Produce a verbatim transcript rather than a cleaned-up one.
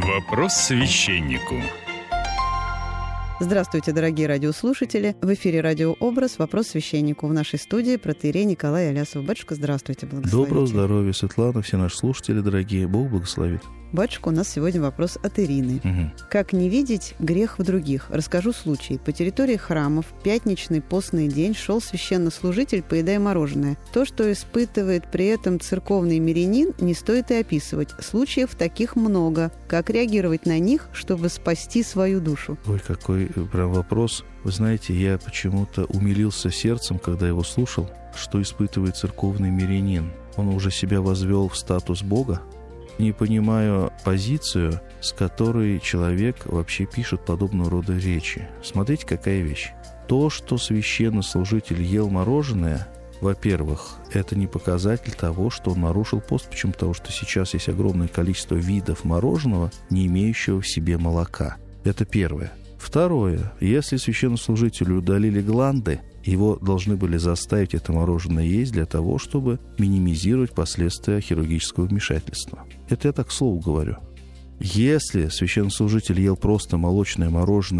Вопрос священнику. Здравствуйте, дорогие радиослушатели. В эфире радиообраз «Вопрос священнику». В нашей студии протоиерей Николай Алясов. Батюшка, здравствуйте, благословите. Доброго здоровья, Светлана, все наши слушатели, дорогие. Бог благословит. Батюшка, у нас сегодня вопрос от Ирины. Угу. Как не видеть грех в других? Расскажу случай. По территории храмов в пятничный постный день шел священнослужитель, поедая мороженое. То, что испытывает при этом церковный мирянин, не стоит и описывать. Случаев таких много. Как реагировать на них, чтобы спасти свою душу? Ой, какой прям вопрос. Вы знаете, я почему-то умилился сердцем, когда его слушал, что испытывает церковный мирянин. Он уже себя возвел в статус Бога. Не понимаю позицию, с которой человек вообще пишет подобного рода речи. Смотрите, какая вещь. То, что священнослужитель ел мороженое, во-первых, это не показатель того, что он нарушил пост. Почему? Потому что сейчас есть огромное количество видов мороженого, не имеющего в себе молока. Это первое. Второе. Если священнослужителю удалили гланды, его должны были заставить это мороженое есть для того, чтобы минимизировать последствия хирургического вмешательства. Это я так к слову говорю. Если священнослужитель ел просто молочное мороженое